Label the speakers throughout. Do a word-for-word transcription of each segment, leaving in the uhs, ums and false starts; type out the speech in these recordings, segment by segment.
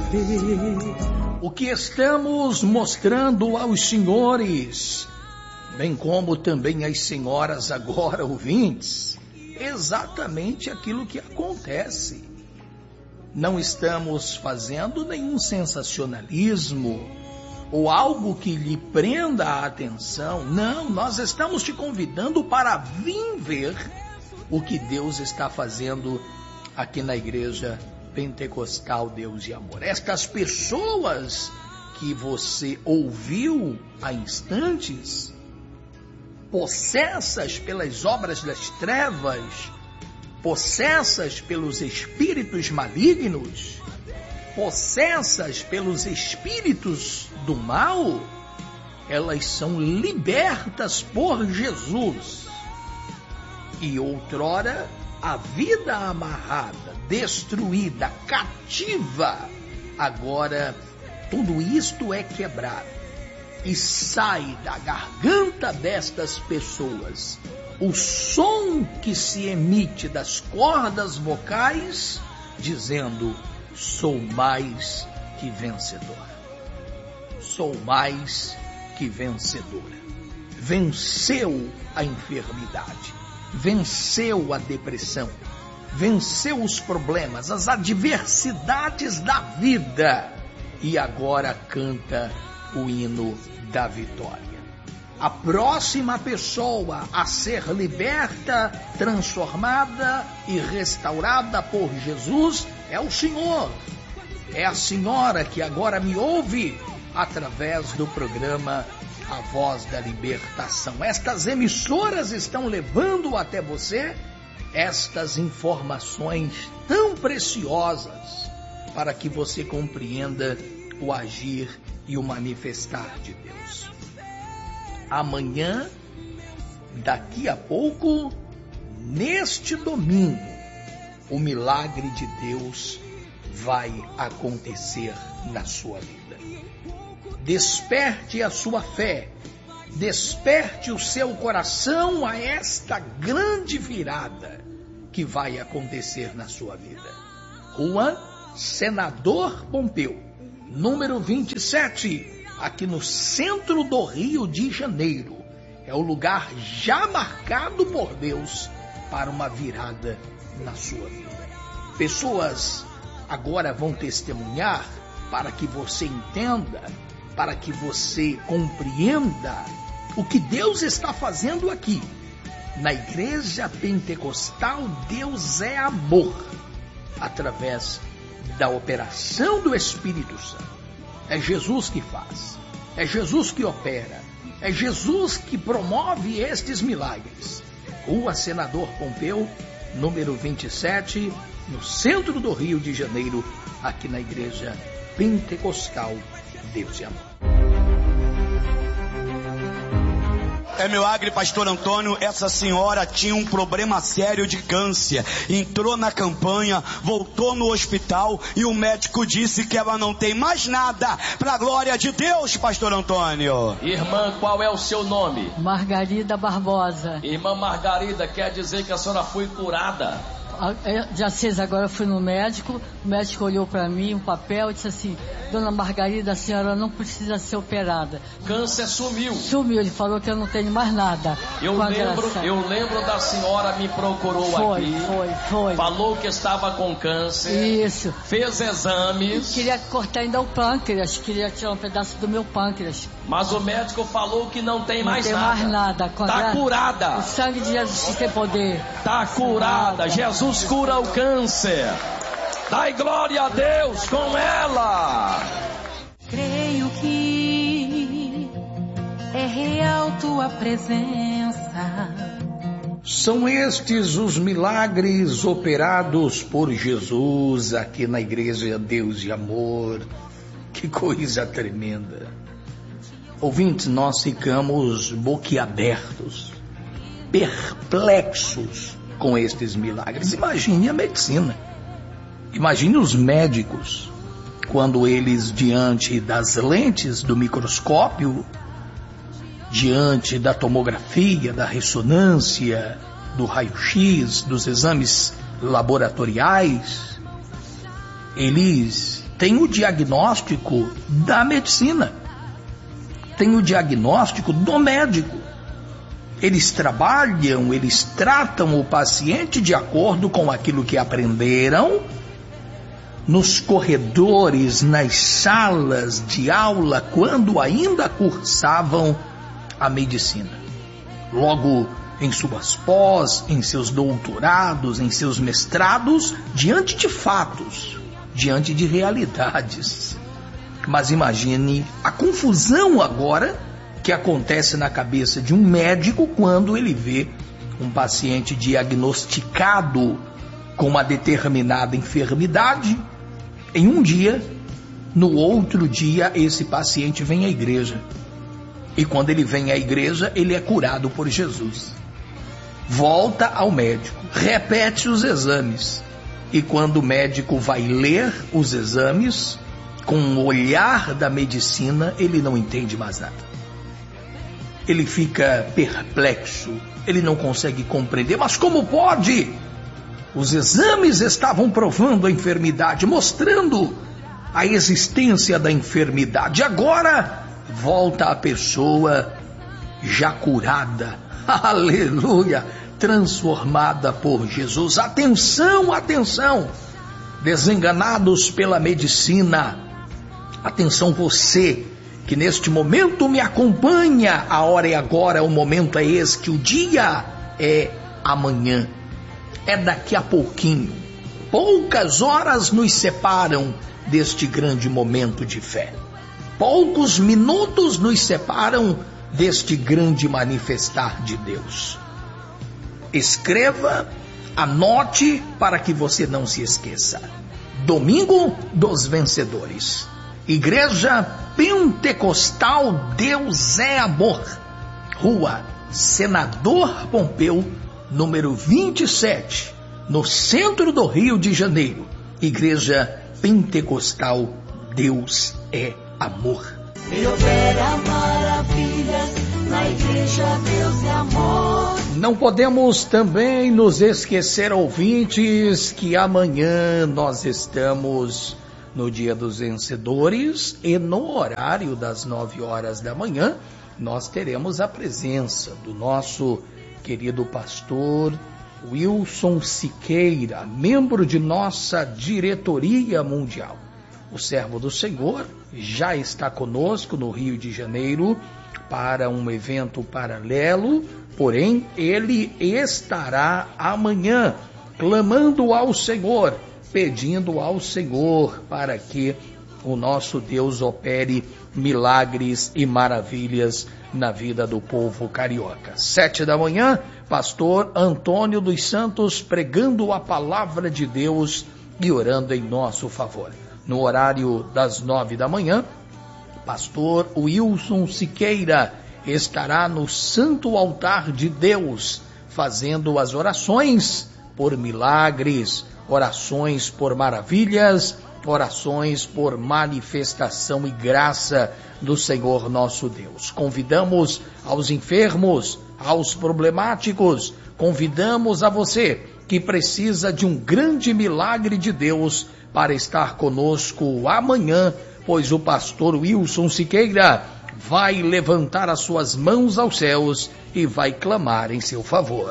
Speaker 1: O que estamos mostrando aos senhores, bem como também às senhoras agora ouvintes, exatamente aquilo que acontece. Não estamos fazendo nenhum sensacionalismo ou algo que lhe prenda a atenção. Não, nós estamos te convidando para vir ver o que Deus está fazendo aqui na Igreja Pentecostal Deus e Amor. Estas pessoas que você ouviu há instantes, possessas pelas obras das trevas, possessas pelos espíritos malignos, possessas pelos espíritos do mal, elas são libertas por Jesus. E outrora, a vida amarrada, destruída, cativa, agora tudo isto é quebrado e sai da garganta destas pessoas o som que se emite das cordas vocais, dizendo: sou mais que vencedor. Sou mais que vencedora. Venceu a enfermidade, venceu a depressão, venceu os problemas, as adversidades da vida e agora canta o hino da vitória. A próxima pessoa a ser liberta, transformada e restaurada por Jesus é o Senhor. É a senhora que agora me ouve através do programa A Voz da Libertação. Estas emissoras estão levando até você estas informações tão preciosas para que você compreenda o agir e o manifestar de Deus. Amanhã, daqui a pouco, neste domingo, o milagre de Deus vai acontecer na sua vida. Desperte a sua fé, desperte o seu coração a esta grande virada que vai acontecer na sua vida. Rua Senador Pompeu, número vinte e sete, aqui no centro do Rio de Janeiro. É o lugar já marcado por Deus para uma virada na sua vida. Pessoas agora vão testemunhar para que você entenda, para que você compreenda o que Deus está fazendo aqui. Na Igreja Pentecostal, Deus é amor, através da operação do Espírito Santo. É Jesus que faz, é Jesus que opera, é Jesus que promove estes milagres. Rua Senador Pompeu, número vinte e sete, no centro do Rio de Janeiro, aqui na Igreja Pentecostal Deus e Amor.
Speaker 2: É milagre, pastor Antônio. Essa senhora tinha um problema sério de câncer. Entrou na campanha, voltou no hospital e o médico disse que ela não tem mais nada. Para a glória de Deus, pastor Antônio.
Speaker 3: Irmã, qual é o seu nome?
Speaker 4: Margarida Barbosa.
Speaker 3: Irmã Margarida, quer dizer que a senhora foi curada?
Speaker 4: Dia seis agora eu fui no médico, o médico olhou para mim um papel e disse assim: dona Margarida, a senhora não precisa ser operada.
Speaker 3: Câncer sumiu.
Speaker 4: Sumiu, ele falou que eu não tenho mais nada.
Speaker 3: Eu lembro, eu lembro da senhora me procurou
Speaker 4: foi,
Speaker 3: aqui.
Speaker 4: Foi, foi.
Speaker 3: Falou que estava com câncer.
Speaker 4: Isso.
Speaker 3: Fez exames.
Speaker 4: Queria cortar ainda o pâncreas, queria tirar um pedaço do meu pâncreas.
Speaker 3: Mas o médico falou que não tem
Speaker 4: não
Speaker 3: mais
Speaker 4: tem
Speaker 3: nada.
Speaker 4: mais nada.
Speaker 3: Tá curada.
Speaker 4: O sangue de Jesus tem poder.
Speaker 3: Tá curada. Nada. Jesus cura o câncer. Dai glória a Deus com ela.
Speaker 5: Creio que é real tua presença.
Speaker 1: São estes os milagres operados por Jesus aqui na Igreja Deus e Amor. Que coisa tremenda. Ouvintes, nós ficamos boquiabertos, perplexos com estes milagres. Imagine a medicina, imagine os médicos, quando eles, diante das lentes do microscópio, diante da tomografia, da ressonância, do raio-x, dos exames laboratoriais, eles tem o diagnóstico da medicina, tem o diagnóstico do médico. Eles trabalham, eles tratam o paciente de acordo com aquilo que aprenderam nos corredores, nas salas de aula, quando ainda cursavam a medicina. Logo, em suas pós, em seus doutorados, em seus mestrados, diante de fatos, diante de realidades. Mas imagine a confusão agora que acontece na cabeça de um médico quando ele vê um paciente diagnosticado com uma determinada enfermidade. Em um dia, no outro dia, esse paciente vem à igreja. E quando ele vem à igreja, ele é curado por Jesus. Volta ao médico, repete os exames. E quando o médico vai ler os exames, com o olhar da medicina, ele não entende mais nada. Ele fica perplexo, ele não consegue compreender. Mas como pode? Os exames estavam provando a enfermidade, mostrando a existência da enfermidade. Agora volta a pessoa já curada, aleluia, transformada por Jesus. Atenção, atenção, desenganados pela medicina. Atenção você que neste momento me acompanha. A hora é agora, o momento é este, o dia é amanhã, é daqui a pouquinho. Poucas horas nos separam deste grande momento de fé. Poucos minutos nos separam deste grande manifestar de Deus. Escreva, anote para que você não se esqueça. Domingo dos Vencedores. Igreja Pentecostal Deus é Amor. Rua Senador Pompeu, número vinte e sete, no centro do Rio de Janeiro. Igreja Pentecostal Deus é Amor.
Speaker 6: E opera maravilhas na Igreja Deus é Amor.
Speaker 1: Não podemos também nos esquecer, ouvintes, que amanhã nós estamos no Dia dos Vencedores e no horário das nove horas da manhã nós teremos a presença do nosso querido pastor Wilson Siqueira, membro de nossa diretoria mundial. O servo do Senhor já está conosco no Rio de Janeiro para um evento paralelo, porém ele estará amanhã clamando ao Senhor, pedindo ao Senhor para que o nosso Deus opere milagres e maravilhas na vida do povo carioca. Sete da manhã, pastor Antônio dos Santos pregando a palavra de Deus e orando em nosso favor. No horário das nove da manhã, pastor Wilson Siqueira estará no Santo Altar de Deus, fazendo as orações por milagres, orações por maravilhas, orações por manifestação e graça do Senhor nosso Deus. Convidamos aos enfermos, aos problemáticos, convidamos a você que precisa de um grande milagre de Deus para estar conosco amanhã, pois o pastor Wilson Siqueira vai levantar as suas mãos aos céus e vai clamar em seu favor.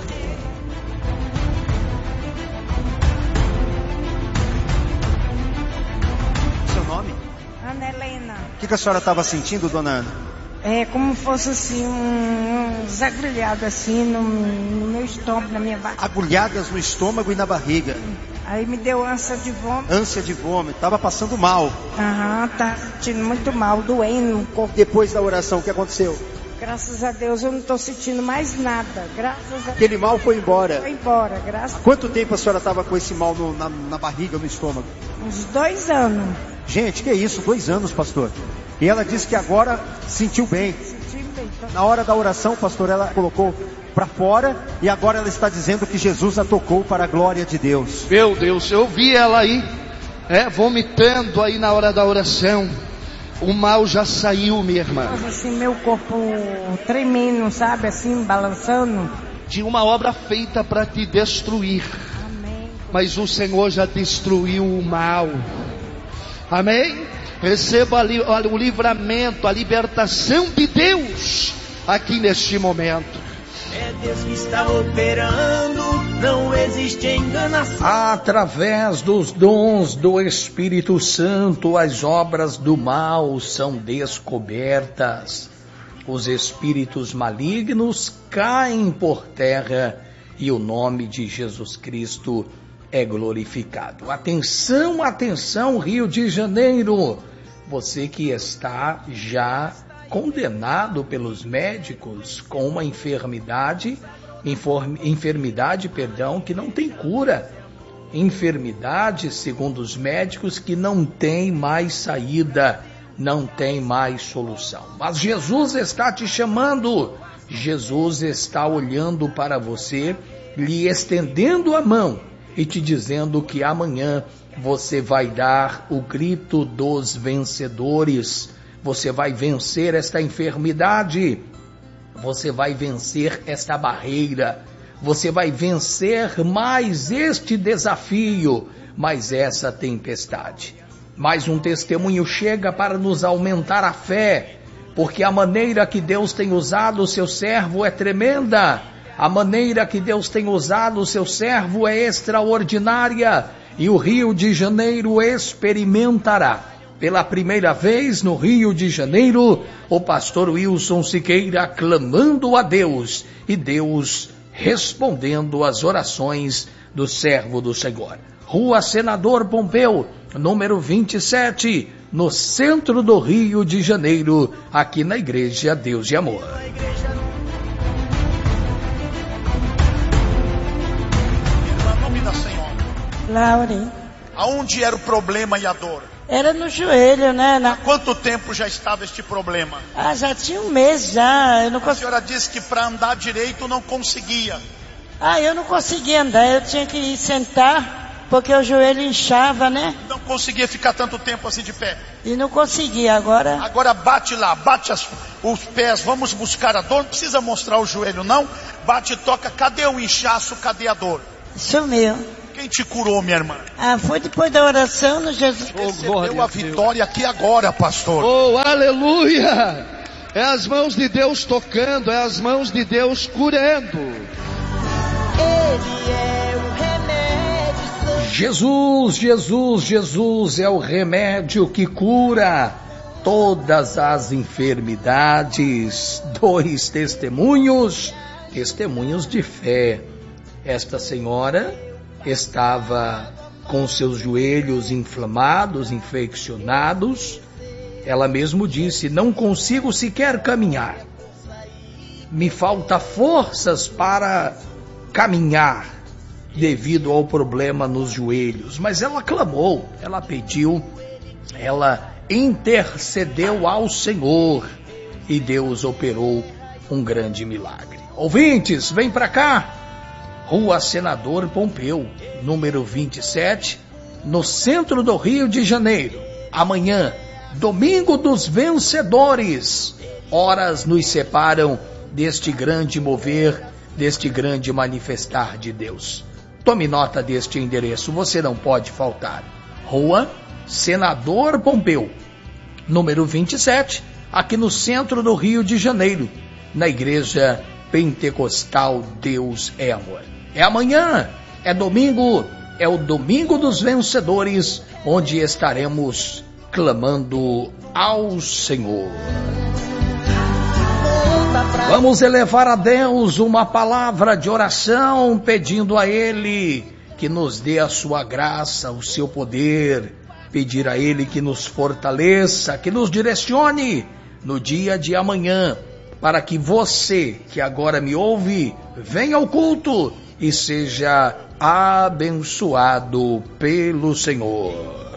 Speaker 7: Ana Helena.
Speaker 8: O que, que a senhora estava sentindo, dona Ana?
Speaker 7: É como fosse assim, um, um desagulhado assim no, no meu estômago, na minha barriga.
Speaker 8: Agulhadas no estômago e na barriga.
Speaker 7: Aí me deu ânsia de vômito.
Speaker 8: Ânsia de vômito, estava passando mal.
Speaker 7: Aham, tá sentindo muito mal, doendo no corpo.
Speaker 8: Depois da oração, o que aconteceu?
Speaker 7: Graças a Deus eu não estou sentindo mais nada. Graças a Deus.
Speaker 8: Aquele mal foi embora?
Speaker 7: Foi embora, graças a Deus.
Speaker 8: Quanto tempo a senhora estava com esse mal no, na, na barriga, no estômago?
Speaker 7: Uns dois anos.
Speaker 8: Gente, que isso, dois anos, pastor. E ela disse que agora sentiu bem.
Speaker 7: Senti bem.
Speaker 8: Na hora da oração, pastor, ela colocou para fora e agora ela está dizendo que Jesus a tocou para a glória de Deus.
Speaker 9: Meu Deus, eu vi ela aí, é, vomitando aí na hora da oração. O mal já saiu, minha irmã.
Speaker 7: Assim, meu corpo tremendo, sabe, assim, balançando.
Speaker 9: De uma obra feita para te destruir.
Speaker 7: Amém.
Speaker 9: Mas o Senhor já destruiu o mal. Amém? Receba o livramento, a libertação de Deus aqui neste momento.
Speaker 6: É Deus que está operando, não existe enganação.
Speaker 1: Através dos dons do Espírito Santo, as obras do mal são descobertas. Os espíritos malignos caem por terra e o nome de Jesus Cristo é glorificado. Atenção, atenção, Rio de Janeiro! Você que está já condenado pelos médicos com uma enfermidade, inform, enfermidade, perdão, que não tem cura. Enfermidade, segundo os médicos, que não tem mais saída, não tem mais solução. Mas Jesus está te chamando, Jesus está olhando para você, lhe estendendo a mão e te dizendo que amanhã você vai dar o grito dos vencedores. Você vai vencer esta enfermidade, você vai vencer esta barreira, você vai vencer mais este desafio, mais essa tempestade. Mais um testemunho chega para nos aumentar a fé, porque a maneira que Deus tem usado o seu servo é tremenda, a maneira que Deus tem usado o seu servo é extraordinária, e o Rio de Janeiro experimentará. Pela primeira vez no Rio de Janeiro, o pastor Wilson Siqueira clamando a Deus e Deus respondendo às orações do servo do Senhor. Rua Senador Pompeu, número vinte e sete, no centro do Rio de Janeiro, aqui na Igreja Deus e Amor.
Speaker 10: Em nome da Senhora.
Speaker 7: Laure.
Speaker 10: Aonde era o problema e a dor?
Speaker 7: Era no joelho, né? Na...
Speaker 10: Há quanto tempo já estava este problema?
Speaker 7: Ah, já tinha um mês já. Eu não
Speaker 10: A
Speaker 7: cons...
Speaker 10: senhora disse que para andar direito não conseguia.
Speaker 7: Ah, eu não conseguia andar. Eu tinha que ir sentar, porque o joelho inchava, né?
Speaker 10: Não conseguia ficar tanto tempo assim de pé.
Speaker 7: E não conseguia, agora...
Speaker 10: Agora bate lá, bate as, os pés, vamos buscar a dor. Não precisa mostrar o joelho não. Bate e toca, cadê o inchaço, cadê a dor?
Speaker 7: Sumiu.
Speaker 10: Quem te curou, minha irmã?
Speaker 7: Ah, foi depois da oração no Jesus.
Speaker 10: Recebeu a vitória aqui agora, pastor.
Speaker 9: Oh, aleluia! É as mãos de Deus tocando, é as mãos de Deus curando.
Speaker 6: Ele é o remédio.
Speaker 1: Jesus, Jesus, Jesus é o remédio que cura todas as enfermidades. Dois testemunhos, testemunhos de fé. Esta senhora estava com seus joelhos inflamados, infeccionados. Ela mesmo disse: não consigo sequer caminhar. Me falta forças para caminhar devido ao problema nos joelhos. Mas ela clamou, ela pediu, ela intercedeu ao Senhor e Deus operou um grande milagre. Ouvintes, vem para cá. Rua Senador Pompeu, número vinte e sete, no centro do Rio de Janeiro. Amanhã, domingo dos vencedores. Horas nos separam deste grande mover, deste grande manifestar de Deus. Tome nota deste endereço, você não pode faltar. Rua Senador Pompeu, número vinte e sete, aqui no centro do Rio de Janeiro, na Igreja Pentecostal Deus é Amor. É amanhã, é domingo, é o domingo dos vencedores, onde estaremos clamando ao Senhor. Vamos elevar a Deus uma palavra de oração, pedindo a Ele que nos dê a sua graça, o seu poder, pedir a Ele que nos fortaleça, que nos direcione no dia de amanhã, para que você que agora me ouve, venha ao culto e seja abençoado pelo Senhor.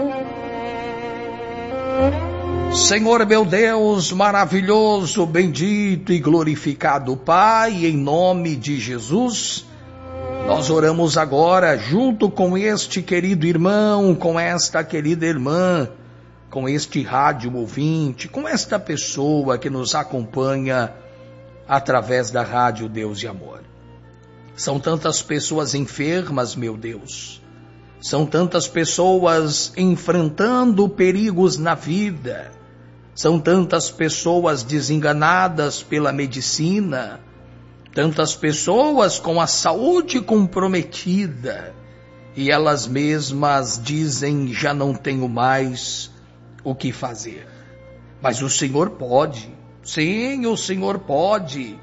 Speaker 1: Senhor meu Deus, maravilhoso, bendito e glorificado Pai, em nome de Jesus, nós oramos agora junto com este querido irmão, com esta querida irmã, com este rádio ouvinte, com esta pessoa que nos acompanha através da rádio Deus e Amor. São tantas pessoas enfermas, meu Deus. São tantas pessoas enfrentando perigos na vida. São tantas pessoas desenganadas pela medicina. Tantas pessoas com a saúde comprometida. E elas mesmas dizem, já não tenho mais o que fazer. Mas o Senhor pode. Sim, o Senhor pode.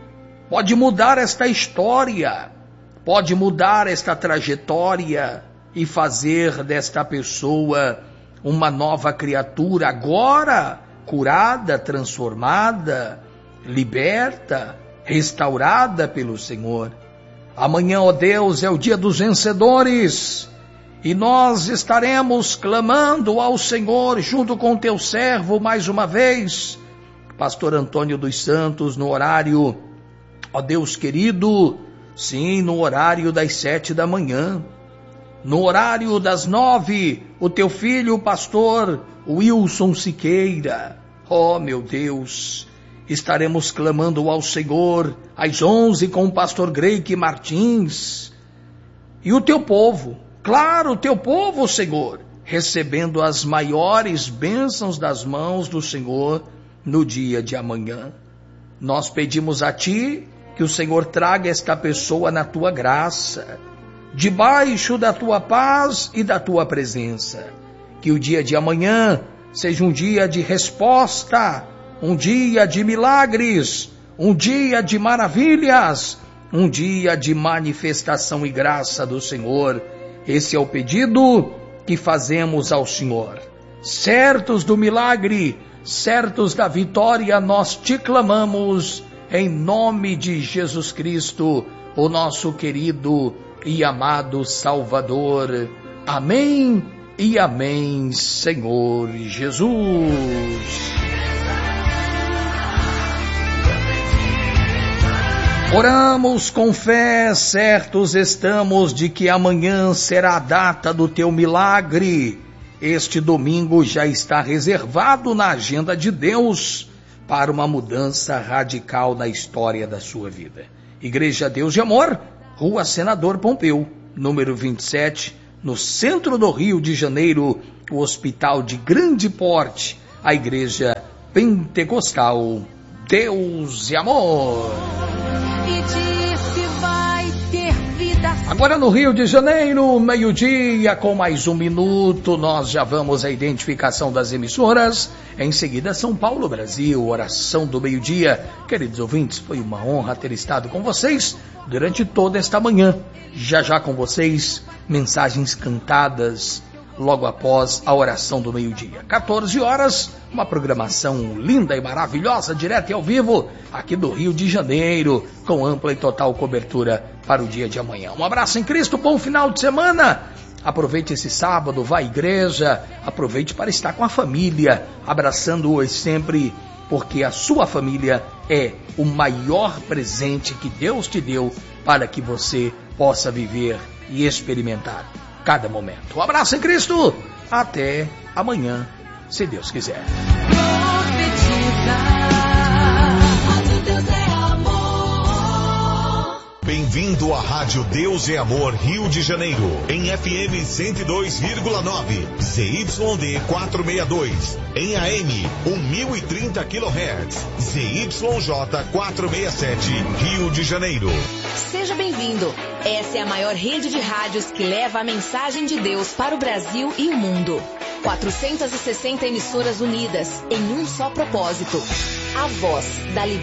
Speaker 1: Pode mudar esta história. Pode mudar esta trajetória e fazer desta pessoa uma nova criatura, agora curada, transformada, liberta, restaurada pelo Senhor. Amanhã, ó Deus, é o dia dos vencedores, e nós estaremos clamando ao Senhor junto com teu servo mais uma vez, pastor Antônio dos Santos, no horário, ó Deus querido, sim, no horário das sete da manhã. No horário das nove, o teu filho, o pastor Wilson Siqueira. Oh, meu Deus, estaremos clamando ao Senhor às onze com o pastor Greike Martins. E o teu povo, claro, o teu povo, Senhor, recebendo as maiores bênçãos das mãos do Senhor no dia de amanhã. Nós pedimos a ti que o Senhor traga esta pessoa na tua graça, debaixo da tua paz e da tua presença. Que o dia de amanhã seja um dia de resposta, um dia de milagres, um dia de maravilhas, um dia de manifestação e graça do Senhor. Esse é o pedido que fazemos ao Senhor. Certos do milagre, certos da vitória, nós te clamamos em nome de Jesus Cristo, o nosso querido e amado Salvador. Amém e amém, Senhor Jesus. Oramos com fé, certos estamos de que amanhã será a data do teu milagre. Este domingo já está reservado na agenda de Deus para uma mudança radical na história da sua vida. Igreja Deus de Amor, Rua Senador Pompeu, número vinte e sete, no centro do Rio de Janeiro, o hospital de grande porte, a Igreja Pentecostal Deus e Amor.
Speaker 5: E disse, vai ter vida.
Speaker 1: Agora no Rio de Janeiro, meio-dia, com mais um minuto, nós já vamos à identificação das emissoras. Em seguida, São Paulo, Brasil, oração do meio-dia. Queridos ouvintes, foi uma honra ter estado com vocês durante toda esta manhã. Já já com vocês, mensagens cantadas logo após a oração do meio-dia. quatorze horas, uma programação linda e maravilhosa, direta e ao vivo, aqui do Rio de Janeiro, com ampla e total cobertura para o dia de amanhã. Um abraço em Cristo, bom final de semana. Aproveite esse sábado, vá à igreja, aproveite para estar com a família, abraçando-os sempre, porque a sua família é o maior presente que Deus te deu para que você possa viver e experimentar cada momento. Um abraço em Cristo, até amanhã, se Deus quiser.
Speaker 11: Bem-vindo à Rádio Deus é Amor Rio de Janeiro, em F M cento e dois vírgula nove, Z Y D quatrocentos e sessenta e dois, em A M mil e trinta quilohertz, Z Y J quatrocentos e sessenta e sete, Rio de Janeiro.
Speaker 12: Seja bem-vindo. Essa é a maior rede de rádios que leva a mensagem de Deus para o Brasil e o mundo. quatrocentas e sessenta emissoras unidas em um só propósito. A voz da liberdade.